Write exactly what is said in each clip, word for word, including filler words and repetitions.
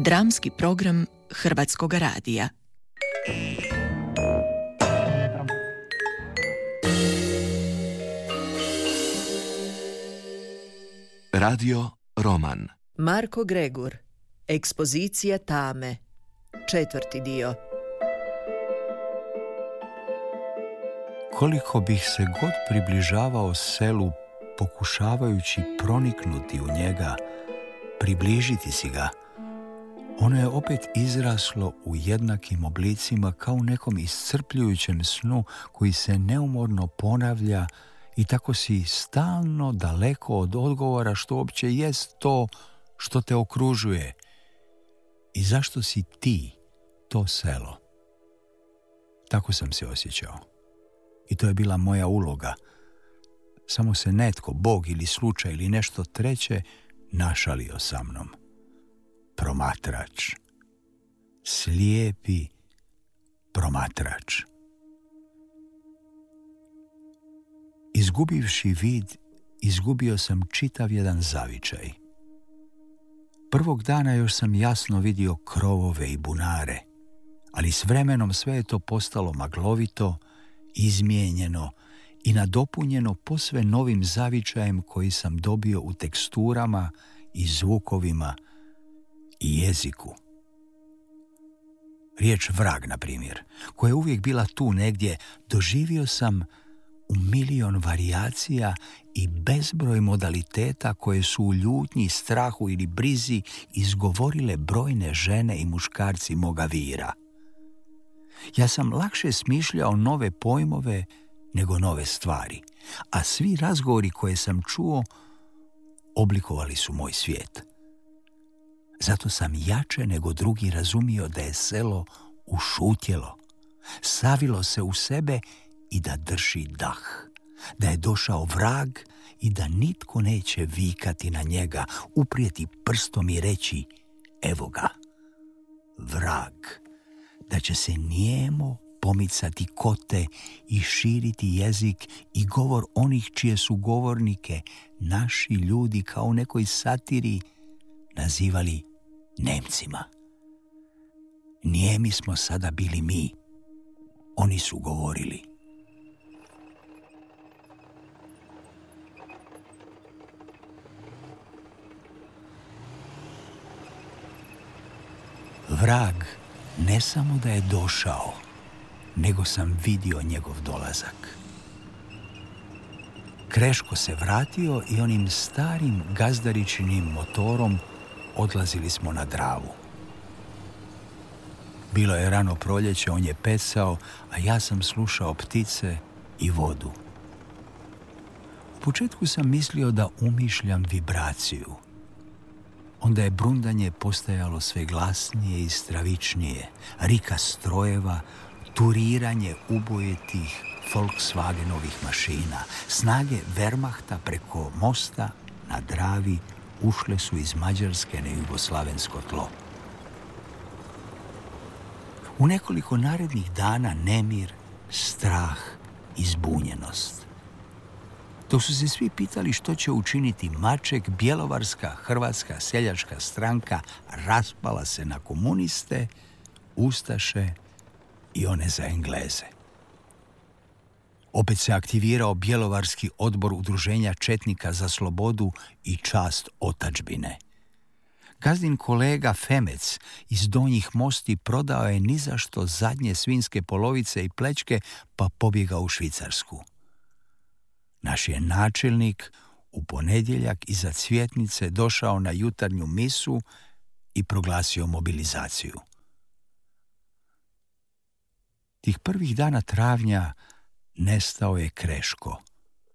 Dramski program Hrvatskog radija. Radio Roman. Marko Gregur. Ekspozicija tame. Četvrti dio. Koliko bih se god približavao selu, pokušavajući proniknuti u njega, približiti si ga, ono je opet izraslo u jednakim oblicima kao u nekom iscrpljujućem snu koji se neumorno ponavlja i tako si stalno daleko od odgovora što uopće jest to što te okružuje i zašto si ti to selo. Tako sam se osjećao. I to je bila moja uloga. Samo se netko, Bog ili slučaj ili nešto treće, našalio sa mnom. Promatrač. Slijepi promatrač. Izgubivši vid, izgubio sam čitav jedan zavičaj. Prvog dana još sam jasno vidio krovove i bunare, ali s vremenom sve je to postalo maglovito, izmijenjeno i nadopunjeno posve novim zavičajem koji sam dobio u teksturama i zvukovima i jeziku. Riječ vrag, na primjer, koja je uvijek bila tu negdje, doživio sam u milion varijacija i bezbroj modaliteta koje su u ljutnji, strahu ili brizi izgovorile brojne žene i muškarci moga vira. Ja sam lakše smišljao nove pojmove nego nove stvari, a svi razgovori koje sam čuo oblikovali su moj svijet. Zato sam jače nego drugi razumio da je selo ušutjelo, savilo se u sebe i da drži dah, da je došao vrag i da nitko neće vikati na njega, uprijeti prstom i reći evo ga, vrag, da će se nijemo pomicati kote i širiti jezik i govor onih čije su govornike naši ljudi kao u nekoj satiri nazivali Nemcima. Nijemi smo sada bili mi. Oni su govorili. Vrag ne samo da je došao, nego sam vidio njegov dolazak. Kreško se vratio i onim starim gazdaričinim motorom odlazili smo na Dravu. Bilo je rano proljeće, on je pecao, a ja sam slušao ptice i vodu. U početku sam mislio da umišljam vibraciju. Onda je brundanje postajalo sve glasnije i stravičnije, rika strojeva, turiranje ubojetih Volkswagenovih mašina, snage Wehrmachta preko mosta na Dravi ušle su iz Mađarske na jugoslavensko tlo. U nekoliko narednih dana nemir, strah i zbunjenost. Dok su se svi pitali što će učiniti Maček, Bjelovarska hrvatska seljačka stranka raspala se na komuniste, ustaše i one za Engleze. Opet se aktivirao Bjelovarski odbor udruženja četnika za slobodu i čast otadžbine. Gazdin kolega Femec iz Donjih Mosti prodao je nizašto zadnje svinjske polovice i plećke pa pobjegao u Švicarsku. Naš je načelnik u ponedjeljak iza Cvjetnice došao na jutarnju misu i proglasio mobilizaciju. Tih prvih dana travnja nestao je Kreško.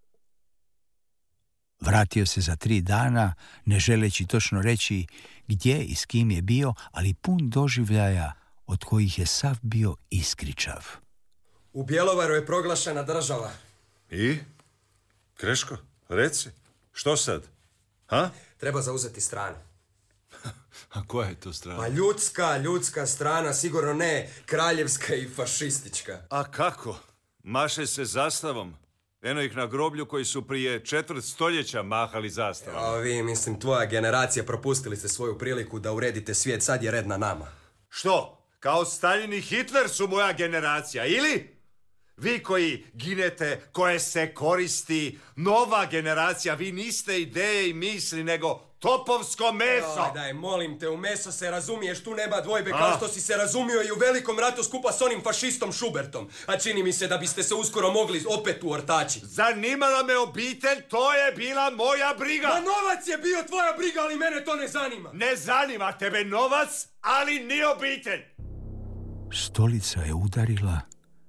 Vratio se za tri dana, ne želeći točno reći gdje i s kim je bio, ali pun doživljaja od kojih je sav bio iskričav. U Bjelovaru je proglašena država. I? Kreško, reci, što sad? Ha? Treba zauzeti stranu. A koja je to strana? Pa ljudska, ljudska strana, sigurno ne kraljevska i fašistička. A kako? Maše se zastavom. Eno ih na groblju koji su prije četvrt stoljeća mahali zastavom. A vi, mislim, tvoja generacija, propustili ste svoju priliku da uredite svijet, sad je red na nama. Što? Kao Stalin i Hitler su moja generacija, ili? Vi koji ginete, koje se koristi, nova generacija, vi niste ideje i misli, nego topovsko meso. Aj, daj, molim te, u meso se razumiješ, tu nema dvojbe, kao što si se razumio i u velikom ratu skupa s onim fašistom Šubertom. A čini mi se da biste se uskoro mogli opet uortači. Zanimala me obitelj, to je bila moja briga. Ma novac je bio tvoja briga, ali mene to ne zanima. Ne zanima tebe novac, ali ni obitelj. Stolica je udarila.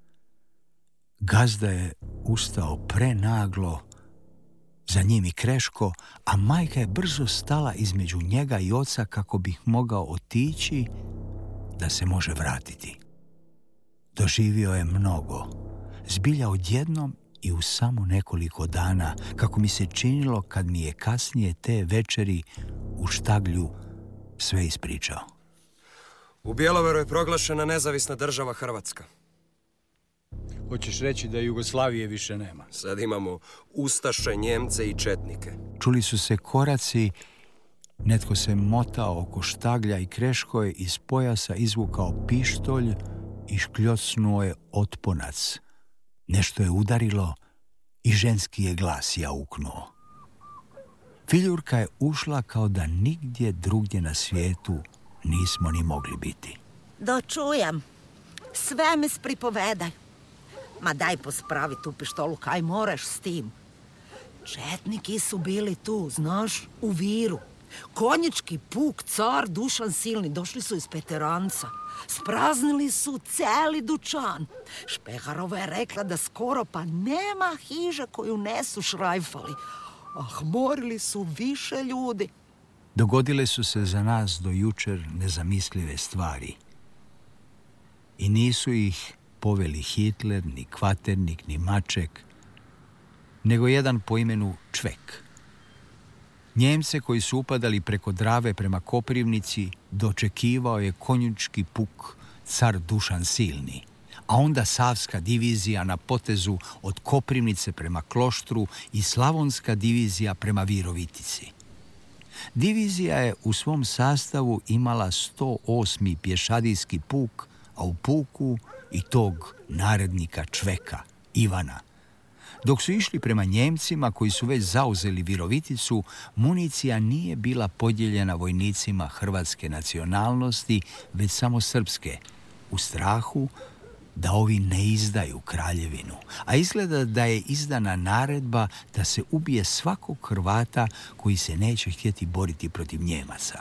Gazda je ustao prenaglo, za njim i Kreško, a majka je brzo stala između njega i oca kako bi mogao otići da se može vratiti. Doživio je mnogo, zbilja odjednom i u samo nekoliko dana, kako mi se činilo kad mi je kasnije te večeri u štaglju sve ispričao. U Bjelovaru je proglašena nezavisna država Hrvatska. Hoćeš reći da Jugoslavije više nema? Sad imamo ustaše, Njemce i četnike. Čuli su se koraci, netko se motao oko štaglja i Kreško je iz pojasa izvukao pištolj i škljocnuo je otponac. Nešto je udarilo i ženski je glas jauknuo. Filjurka je ušla kao da nigdje drugdje na svijetu nismo ni mogli biti. Dočujem. Sve mi spripovedaj. Ma daj pospravi tu pištolu, kaj moraš s tim. Četniki su bili tu, znaš, u Viru. Konjički puk, car, Dušan Silni, došli su iz Peteranca. Spraznili su celi dućan. Špeharova je rekla da skoro pa nema hiže koju nesu šrajfali. Ah, morili su više ljudi. Dogodile su se za nas do jučer nezamislive stvari. I nisu ih poveli Hitler, ni Kvaternik, ni Maček, nego jedan po imenu Čvek. Njemce koji su upadali preko Drave prema Koprivnici dočekivao je konjički puk, car Dušan Silni, a onda Savska divizija na potezu od Koprivnice prema Kloštru i Slavonska divizija prema Virovitici. Divizija je u svom sastavu imala sto osmi pješadijski puk, a u puku i tog narednika Čveka, Ivana. Dok su išli prema Njemcima koji su već zauzeli Viroviticu, municija nije bila podijeljena vojnicima hrvatske nacionalnosti, već samo srpske, u strahu da ovi ne izdaju kraljevinu. A izgleda da je izdana naredba da se ubije svakog Hrvata koji se neće htjeti boriti protiv Njemaca.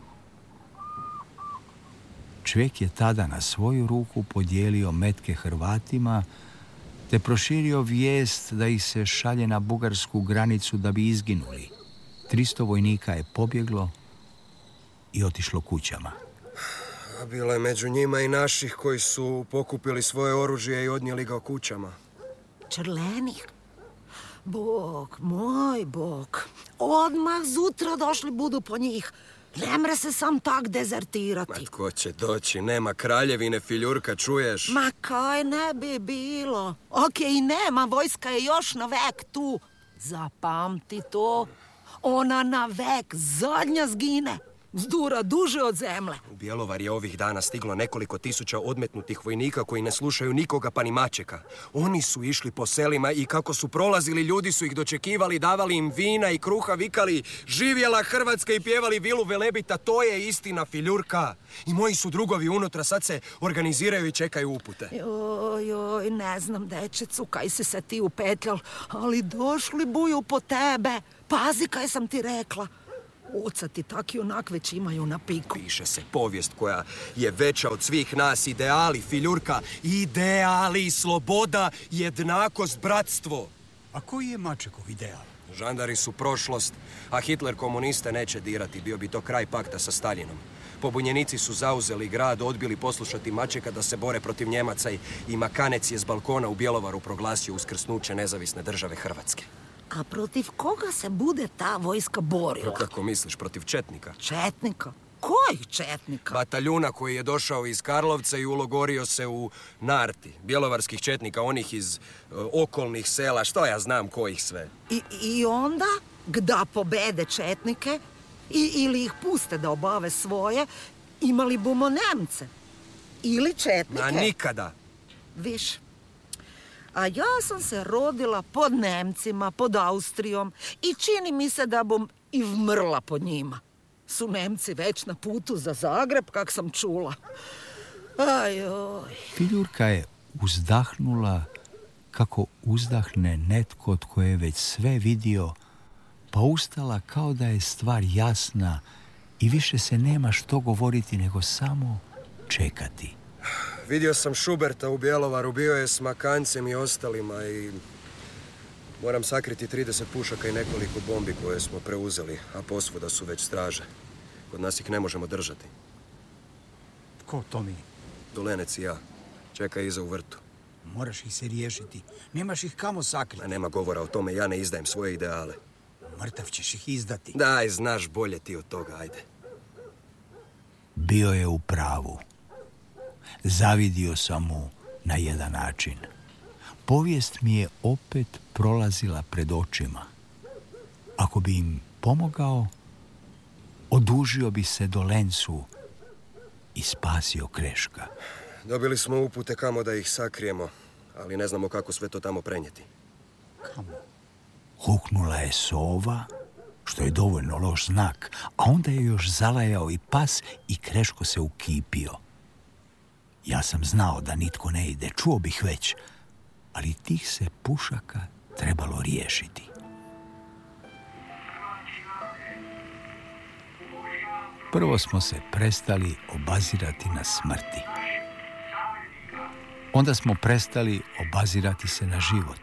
Čvek je tada na svoju ruku podijelio metke Hrvatima te proširio vijest da ih se šalje na bugarsku granicu da bi izginuli. Tristo vojnika je pobjeglo i otišlo kućama. A bilo je među njima i naših koji su pokupili svoje oružje i odnijeli ga kućama. Črlenih? Bog, moj Bog. Odmah zutra došli budu po njih. Ne mre se sam tak dezertirati. Ma tko će doći? Nema kraljevine, Filjurka, čuješ? Ma kaj ne bi bilo. Ok, i nema, vojska je još na vek tu. Zapamti to. Ona na vek zadnja zgine. Zdura duže od zemlje. U Bjelovar je ovih dana stiglo nekoliko tisuća odmetnutih vojnika koji ne slušaju nikoga pa ni Mačeka. Oni su išli po selima i kako su prolazili, ljudi su ih dočekivali, davali im vina i kruha, vikali živjela Hrvatska i pjevali Vilu Velebita. To je istina, Filjurka. I moji su drugovi unutra, sad se organiziraju i čekaju upute. Joj, joj, ne znam, dečecu, kaj si se ti upetljal, ali došli buju po tebe. Pazi kaj sam ti rekla. Oca ti tak i onak već imaju na piku. Piše se povijest koja je veća od svih nas. Ideali, Filjurka. Ideali, sloboda, jednakost, bratstvo. A koji je Mačekov ideal? Žandari su prošlost, a Hitler komuniste neće dirati. Bio bi to kraj pakta sa Staljinom. Pobunjenici su zauzeli grad, odbili poslušati Mačeka da se bore protiv Njemaca i Makanec je s balkona u Bjelovaru proglasio uskrsnuće nezavisne države Hrvatske. A protiv koga se bude ta vojska borila? Kako misliš, protiv četnika? Četnika? Kojih četnika? Bataljuna koji je došao iz Karlovca i ulogorio se u Narti. Bjelovarskih četnika, onih iz uh, okolnih sela, što ja znam kojih sve. I, i onda, gda pobede četnike, i, ili ih puste da obave svoje, imali bumo Nemce. Ili četnike. A nikada. Viš, a ja sam se rodila pod Nemcima, pod Austrijom i čini mi se da bom i vmrla pod njima. Su Nemci već na putu za Zagreb, kak sam čula. Ajoj. Filjurka je uzdahnula kako uzdahne netko od koje je već sve vidio, pa ustala kao da je stvar jasna i više se nema što govoriti nego samo čekati. Vidio sam Šuberta u Bjelovaru, bio je s Makancem i ostalima i moram sakriti trideset pušaka i nekoliko bombi koje smo preuzeli, a posvuda su već straže. Kod nas ih ne možemo držati. Ko to mi? Dolenec i ja. Čekaj iza u vrtu. Moraš ih se riješiti. Nemaš ih kamo sakriti. Ma nema govora o tome, ja ne izdajem svoje ideale. Mrtav ćeš ih izdati. Daj, znaš bolje ti od toga, ajde. Bio je u pravu. Zavidio sam mu na jedan način. Povijest mi je opet prolazila pred očima. Ako bi im pomogao, odužio bi se Dolencu i spasio Kreška. Dobili smo upute kamo da ih sakrijemo, ali ne znamo kako sve to tamo prenijeti. Kamo? Huknula je sova, što je dovoljno loš znak, a onda je još zalajao i pas i Kreško se ukipio. Ja sam znao da nitko ne ide, čuo bih već, ali tih se pušaka trebalo riješiti. Prvo smo se prestali obazirati na smrti. Onda smo prestali obazirati se na život.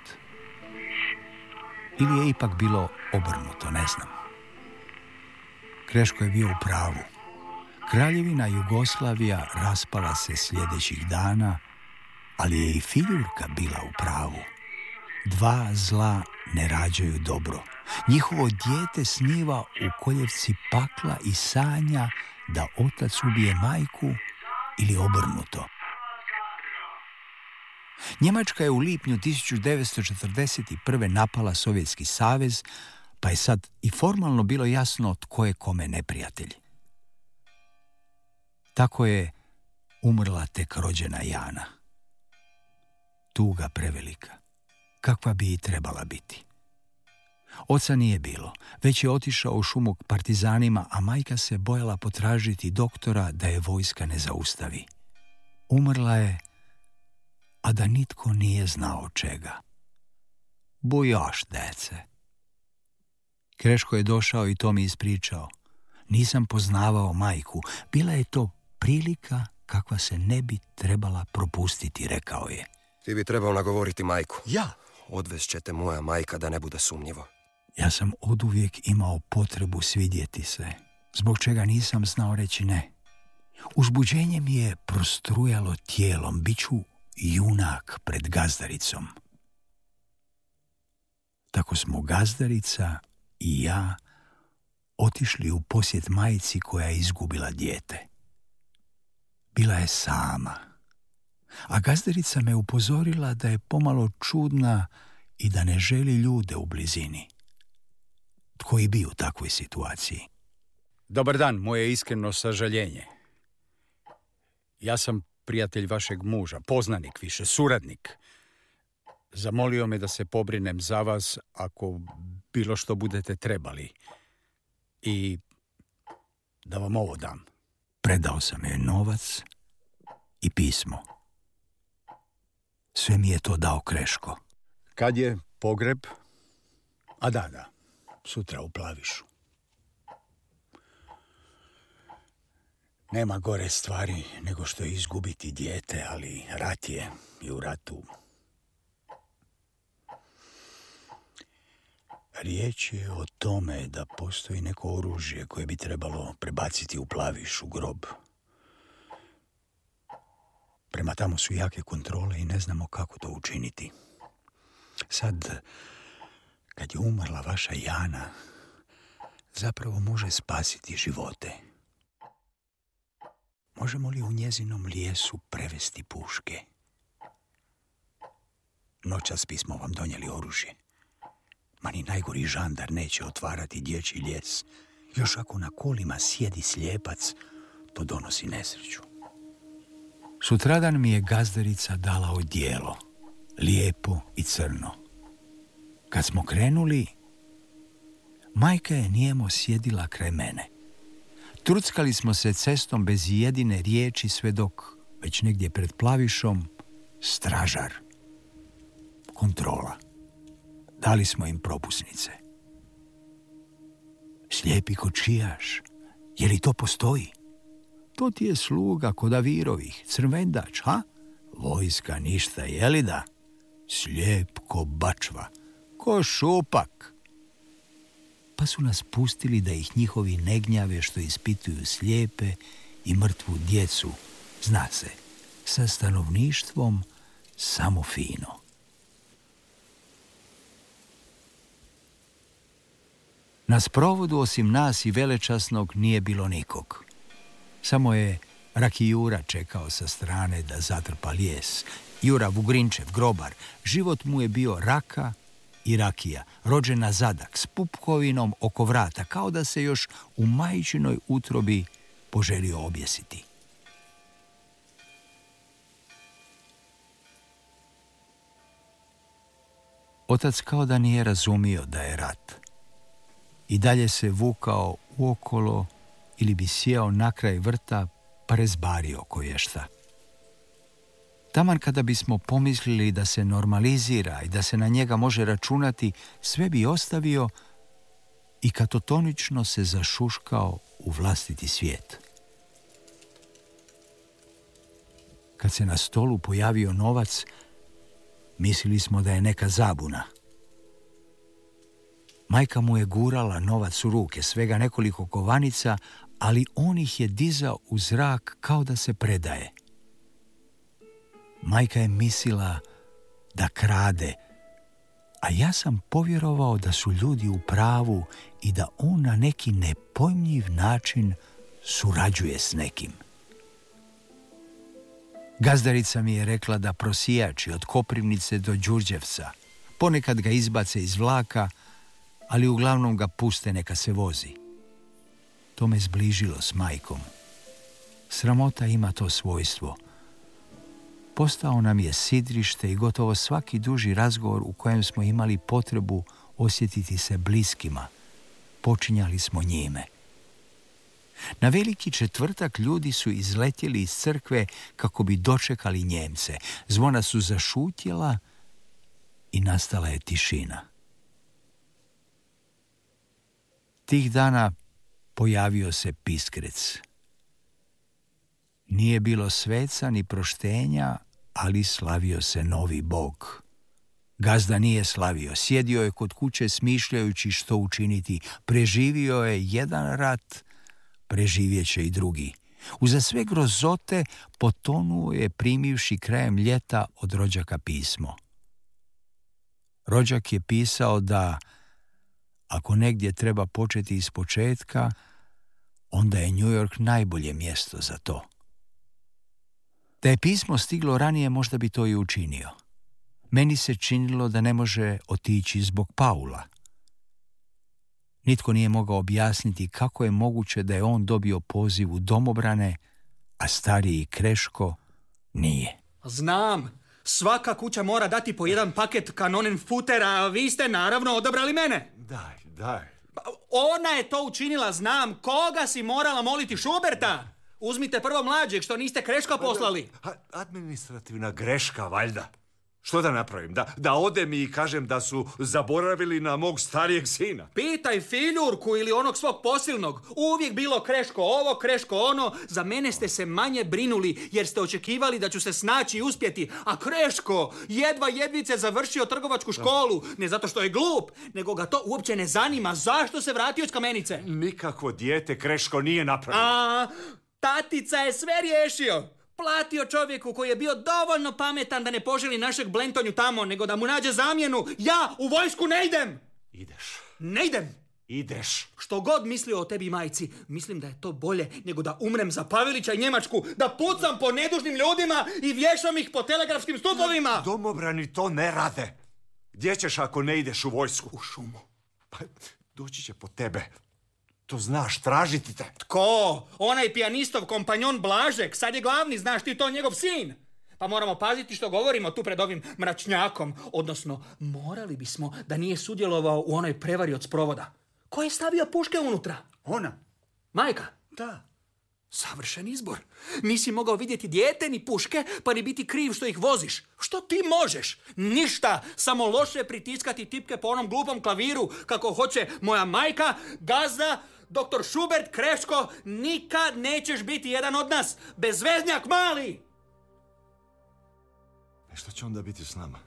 Ili je ipak bilo obrnuto, ne znam. Kreško je bio u pravu. Kraljevina Jugoslavija raspala se sljedećih dana, ali je i Filjurka bila u pravu. Dva zla ne rađaju dobro. Njihovo dijete sniva u koljevci pakla i sanja da otac ubije majku ili obrnuto. Njemačka je u lipnju tisuću devetsto četrdeset prve napala Sovjetski savez, pa je sad i formalno bilo jasno tko je kome neprijatelj. Tako je umrla tek rođena Jana. Tuga prevelika, kakva bi i trebala biti. Oca nije bilo, već je otišao u šumu k partizanima, a majka se bojala potražiti doktora da je vojska ne zaustavi. Umrla je, a da nitko nije znao čega. Bujoš, dece. Kreško je došao i to mi ispričao. Nisam poznavao majku, bila je to prilika kakva se ne bi trebala propustiti, rekao je. Ti bi trebao nagovoriti majku. Ja? Odvest će te moja majka da ne bude sumnjivo. Ja sam oduvijek imao potrebu svidjeti se, zbog čega nisam znao reći ne. Uzbuđenje mi je prostrujalo tijelom, bit ću junak pred gazdaricom. Tako smo gazdarica i ja otišli u posjet majci koja je izgubila dijete. Bila je sama, a gazdarica me upozorila da je pomalo čudna i da ne želi ljude u blizini. Tko i bi u takvoj situaciji? Dobar dan, moje iskreno sažaljenje. Ja sam prijatelj vašeg muža, poznanik više, suradnik. Zamolio me da se pobrinem za vas ako bilo što budete trebali. I da vam ovo dam. Predao sam joj novac i pismo. Sve mi je to dao Kreško. Kad je pogreb? A da, da, sutra u Plavišu. Nema gore stvari nego što je izgubiti dijete, ali rat je i u ratu. Riječ je o tome da postoji neko oružje koje bi trebalo prebaciti u Plaviš, u grob. Prema tamo su jake kontrole i ne znamo kako to učiniti. Sad, kad je umrla vaša Jana, zapravo može spasiti živote. Možemo li u njezinom lijesu prevesti puške? Noćas bismo vam donijeli oružje. Ma ni najgori žandar neće otvarati dječji lijes. Još ako na kolima sjedi slijepac, to donosi nesreću. Sutradan mi je gazdarica dala odijelo, lijepo i crno. Kad smo krenuli, majka je nijemo sjedila kraj mene. Truckali smo se cestom bez jedine riječi sve dok, već negdje pred Plavišom, stražar. Kontrola. Dali smo im propusnice. Slijepi kočijaš, je li to postoji? To ti je sluga kod Avirovih, crvendač, ha? Vojska ništa, je li da? Slijep ko bačva, ko šupak. Pa su nas pustili da ih njihovi ne gnjave što ispituju slijepe i mrtvu djecu, zna se, sa stanovništvom samo fino. Na sprovodu osim nas i velečasnog nije bilo nikog. Samo je Raki Jura čekao sa strane da zatrpa lijes. Jura Vugrinčev, grobar, život mu je bio raka i rakija, rođen na zadak, s pupkovinom oko vrata, kao da se još u majčinoj utrobi poželio objesiti. Otac kao da nije razumio da je rat. I dalje se vukao uokolo ili bi sjeo na kraj vrta pa rezbario koješta. Taman kada bismo pomislili da se normalizira i da se na njega može računati, sve bi ostavio i katotonično se zašuškao u vlastiti svijet. Kad se na stolu pojavio novac, mislili smo da je neka zabuna. Majka mu je gurala novac u ruke, svega nekoliko kovanica, ali on ih je dizao u zrak kao da se predaje. Majka je mislila da krade, a ja sam povjerovao da su ljudi u pravu i da on na neki nepojmljiv način surađuje s nekim. Gazdarica mi je rekla da prosijači od Koprivnice do Đurđevca ponekad ga izbace iz vlaka, ali uglavnom ga puste neka se vozi. To me zbližilo s majkom. Sramota ima to svojstvo. Postao nam je sidrište i gotovo svaki duži razgovor u kojem smo imali potrebu osjetiti se bliskima, počinjali smo njime. Na veliki četvrtak ljudi su izletjeli iz crkve kako bi dočekali Njemce. Zvona su zašutjela i nastala je tišina. Tih dana pojavio se piskrec. Nije bilo sveca ni proštenja, ali slavio se novi Bog. Gazda nije slavio, sjedio je kod kuće smišljajući što učiniti. Preživio je jedan rat, preživjet će i drugi. Uza sve grozote potonuo je primivši krajem ljeta od rođaka pismo. Rođak je pisao da ako negdje treba početi iz početka, onda je New York najbolje mjesto za to. Da je pismo stiglo ranije, možda bi to i učinio. Meni se činilo da ne može otići zbog Paula. Nitko nije mogao objasniti kako je moguće da je on dobio poziv u domobrane, a stariji Kreško nije. Znam, svaka kuća mora dati po jedan paket Kanonenfuttera, a vi ste naravno odabrali mene. Daj, daj. Ona je to učinila, znam. Koga si morala moliti, Šuberta? Uzmite prvo mlađeg, što niste Kreška poslali. Administrativna greška, valjda. Što da napravim? Da, da odem i kažem da su zaboravili na mog starijeg sina? Pitaj Filjurku ili onog svog posilnog. Uvijek bilo Kreško ovo, Kreško ono. Za mene ste se manje brinuli jer ste očekivali da ću se snaći i uspjeti. A Kreško jedva jedvice završio trgovačku školu. Ne zato što je glup, nego ga to uopće ne zanima. Zašto se vratio iz Kamenice? Nikakvo dijete Kreško nije napravio. A, tatica je sve riješio. Platio čovjeku koji je bio dovoljno pametan da ne poželi našeg Blentonju tamo, nego da mu nađe zamjenu. Ja u vojsku ne idem! Ideš. Ne idem! ideš. Što god mislio o tebi i majci, mislim da je to bolje nego da umrem za Pavelića i Njemačku, da pucam po nedužnim ljudima i vješam ih po telegrafskim stupovima. Domobrani to ne rade. Gdje ćeš ako ne ideš u vojsku? U šumu. Pa doći će po tebe. To znaš, tražiti te. Tko? Onaj pijanistov kompanjon Blažek, sad je glavni, znaš ti to, njegov sin. Pa moramo paziti što govorimo tu pred ovim mračnjakom. Odnosno, morali bismo da nije sudjelovao u onoj prevari od sprovoda. Ko je stavio puške unutra? Ona. Majka? Da. Savršen izbor. Nisi mogao vidjeti dijete ni puške, pa ni biti kriv što ih voziš. Što ti možeš? Ništa. Samo loše pritiskati tipke po onom glupom klaviru kako hoće moja majka, gazda, doktor Šubert, Kreško. Nikad nećeš biti jedan od nas. Bezveznjak mali! I što će onda biti s nama?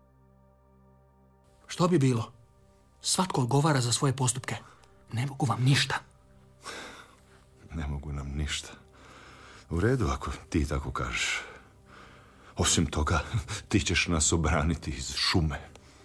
Što bi bilo? Svatko odgovara za svoje postupke. Ne mogu vam ništa. Ne mogu nam ništa. U redu ako ti tako kažeš. Osim toga, ti ćeš nas obraniti iz šume.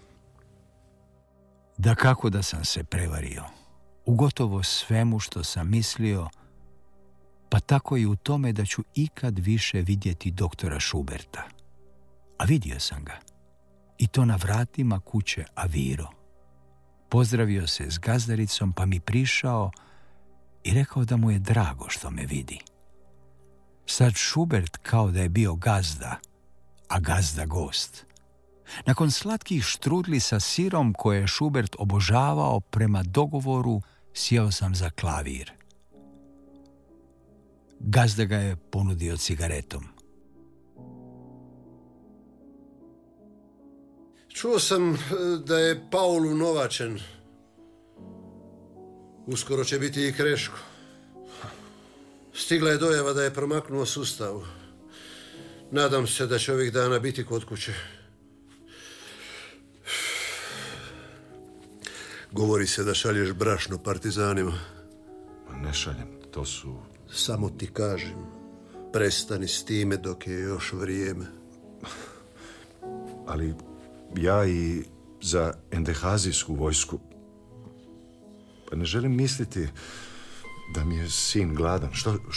Da kako da sam se prevario. U gotovo svemu što sam mislio, pa tako i u tome da ću ikad više vidjeti doktora Šuberta. A vidio sam ga. I to na vratima kuće Aviro. Pozdravio se s gazdaricom pa mi prišao i rekao da mu je drago što me vidi. Sad Šubert kao da je bio gazda, a gazda gost. Nakon slatkih štrudli sa sirom koje je Šubert obožavao prema dogovoru, sjeo sam za klavir. Gazda ga je ponudio cigaretom. Čuo sam da je Paul unovačen. Uskoro će biti i Kreško. Stigla je dojava da je promaknuo sustavu. Nadam se da će ovih dana biti kod kuće. Govori se da šalješ brašno partizanima. Ne šaljem, to su... Samo ti kažem, prestani s time dok je još vrijeme. Ali ja i za endehazijsku vojsku... Pa ne želim misliti da mi je sin gladan. Što,